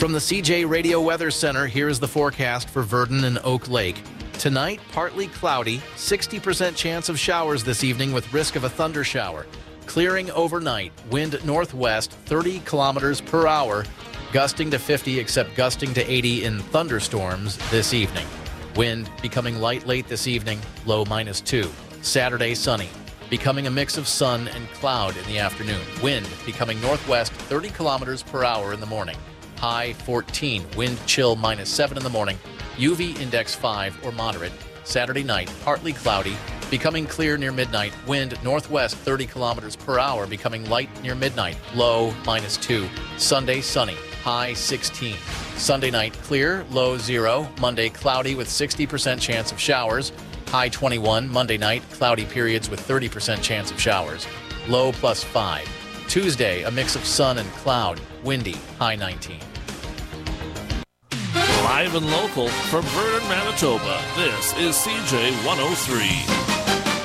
From the CJ Radio Weather Center, here's the forecast for Verdon and Oak Lake. Tonight, partly cloudy, 60% chance of showers this evening with risk of a thunder shower. Clearing overnight, wind northwest 30 kilometers per hour, gusting to 50 except gusting to 80 in thunderstorms this evening. Wind becoming light late this evening, low -2. Saturday, sunny, becoming a mix of sun and cloud in the afternoon. Wind becoming northwest 30 kilometers per hour in the morning. High 14, wind chill -7 in the morning. UV index 5 or moderate. Saturday night, partly cloudy, becoming clear near midnight. Wind northwest 30 kilometers per hour, becoming light near midnight. Low -2. Sunday, sunny, high 16. Sunday night, clear, low 0. Monday, cloudy with 60% chance of showers. High 21. Monday night, cloudy periods with 30% chance of showers. Low +5. Tuesday, a mix of sun and cloud. Windy, high 19. Live and local from Verdon, Manitoba, this is CJ 103.